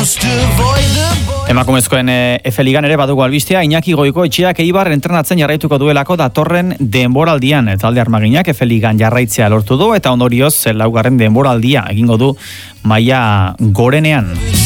Emakumezkoen F Ligan ere badugu albistea, Iñaki Goikoetxeak Eibar entrenatzen jarraituko duelako datorren denboraldian. Talde armaginak F Ligan jarraitzea lortu du eta ondorioz laugarren denboraldia egingo du maila gorenean.